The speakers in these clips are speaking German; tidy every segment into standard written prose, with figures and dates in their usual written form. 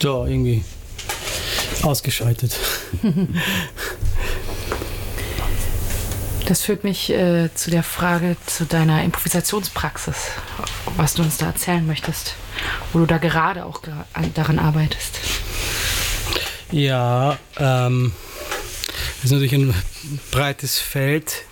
So, irgendwie ausgeschaltet. Das führt mich zu der Frage zu deiner Improvisationspraxis, was du uns da erzählen möchtest, wo du da gerade auch daran arbeitest. Ja, das ist natürlich ein breites Feld.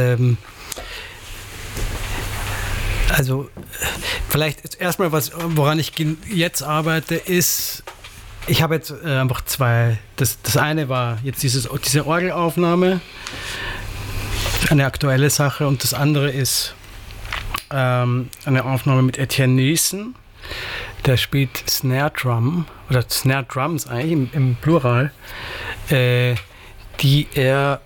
Also vielleicht erstmal woran ich jetzt arbeite, ist, ich habe jetzt einfach zwei. Das eine war jetzt diese Orgelaufnahme, eine aktuelle Sache, und das andere ist eine Aufnahme mit Etienne Nielsen. Der spielt Snare Drum, oder Snare Drums eigentlich im Plural, die er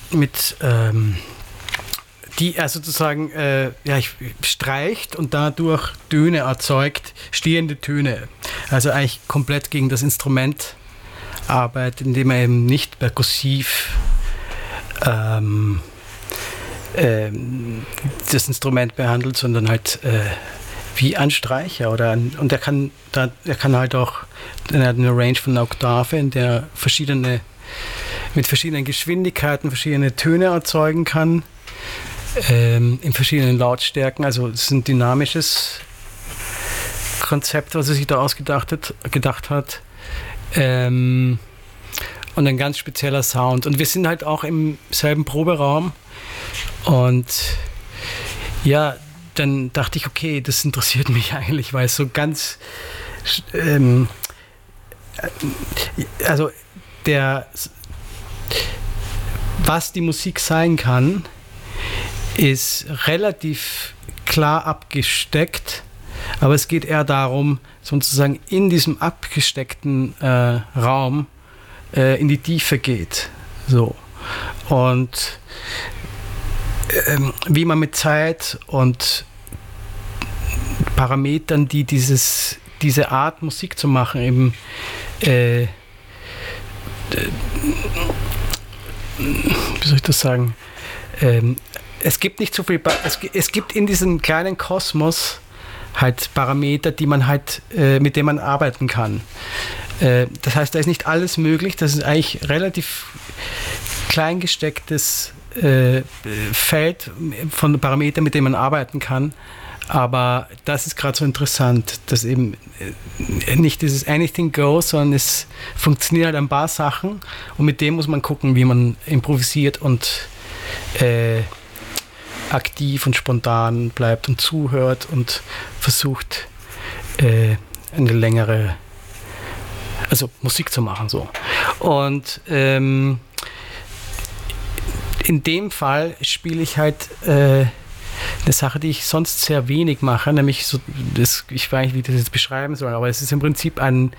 sozusagen streicht und dadurch Töne erzeugt, stehende Töne. Also eigentlich komplett gegen das Instrument arbeitet, indem er eben nicht perkussiv das Instrument behandelt, sondern halt wie ein Streicher. Und er kann halt auch, er hat eine Range von einer Oktave, in der mit verschiedenen Geschwindigkeiten verschiedene Töne erzeugen kann, in verschiedenen Lautstärken. Also es ist ein dynamisches Konzept, was er sich da gedacht hat. Und ein ganz spezieller Sound. Und wir sind halt auch im selben Proberaum. Und ja, dann dachte ich, okay, das interessiert mich eigentlich, weil es so ganz was die Musik sein kann, ist relativ klar abgesteckt, aber es geht eher darum, sozusagen in diesem abgesteckten Raum in die Tiefe geht. So. Und wie man mit Zeit und Parametern, die diese Art Musik zu machen, eben wie soll ich das sagen? Es gibt nicht so viel, es gibt in diesem kleinen Kosmos halt Parameter, die man halt, mit denen man arbeiten kann. Das heißt, da ist nicht alles möglich, das ist eigentlich relativ klein gestecktes Feld von Parametern, mit denen man arbeiten kann. Aber das ist gerade so interessant, dass eben nicht dieses Anything Goes, sondern es funktioniert halt ein paar Sachen und mit dem muss man gucken, wie man improvisiert und aktiv und spontan bleibt und zuhört und versucht eine längere, also Musik zu machen so. Und in dem Fall spiele ich halt eine Sache, die ich sonst sehr wenig mache, nämlich so, ich weiß nicht, wie ich das jetzt beschreiben soll, aber es ist im Prinzip ein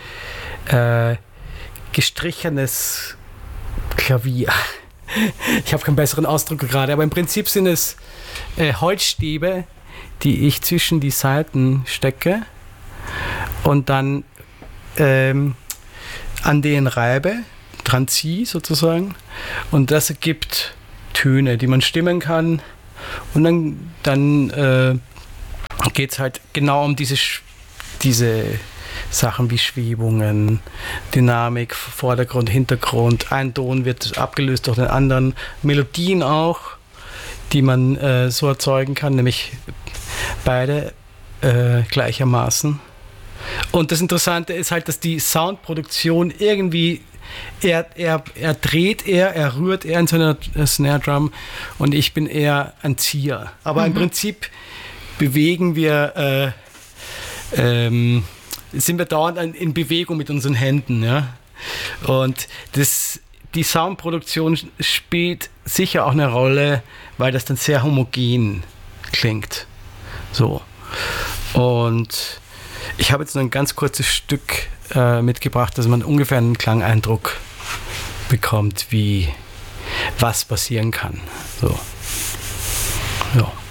gestrichenes Klavier. Ich habe keinen besseren Ausdruck gerade, aber im Prinzip sind es Holzstäbe, die ich zwischen die Saiten stecke und dann an denen reibe, dran ziehe sozusagen, und das ergibt Töne, die man stimmen kann. Und dann geht es halt genau um diese Sachen wie Schwebungen, Dynamik, Vordergrund, Hintergrund. Ein Ton wird abgelöst durch den anderen. Melodien auch, die man so erzeugen kann, nämlich beide gleichermaßen. Und das Interessante ist halt, dass die Soundproduktion irgendwie er rührt eher in seiner Snare Drum und ich bin eher ein Zieher. Aber im Prinzip bewegen wir, sind wir dauernd in Bewegung mit unseren Händen. Ja? Und die Soundproduktion spielt sicher auch eine Rolle, weil das dann sehr homogen klingt. So. Und ich habe jetzt noch ein ganz kurzes Stück mitgebracht, dass man ungefähr einen Klangeindruck bekommt, was passieren kann. So. Ja.